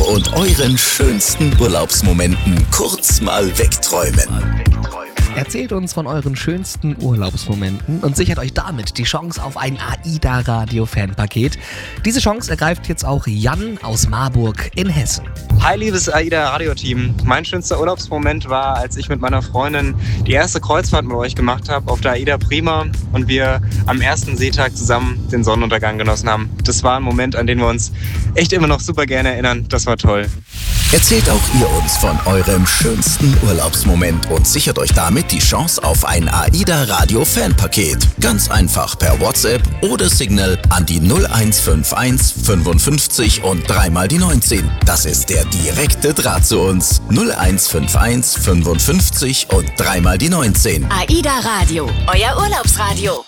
und euren schönsten Urlaubsmomenten kurz mal wegträumen. Erzählt uns von euren schönsten Urlaubsmomenten und sichert euch damit die Chance auf ein AIDA-Radio-Fanpaket. Diese Chance ergreift jetzt auch Jan aus Marburg in Hessen. Hi, liebes AIDA-Radio-Team. Mein schönster Urlaubsmoment war, als ich mit meiner Freundin die erste Kreuzfahrt mit euch gemacht habe auf der AIDA Prima und wir am ersten Seetag zusammen den Sonnenuntergang genossen haben. Das war ein Moment, an den wir uns echt immer noch super gerne erinnern. Das war toll. Erzählt auch ihr uns von eurem schönsten Urlaubsmoment und sichert euch damit die Chance auf ein AIDA-Radio-Fanpaket. Ganz einfach per WhatsApp oder Signal an die 0151 55 und 3 mal die 19. Das ist der direkte Draht zu uns. 0151 55 und 3 mal die 19. AIDA Radio, euer Urlaubsradio.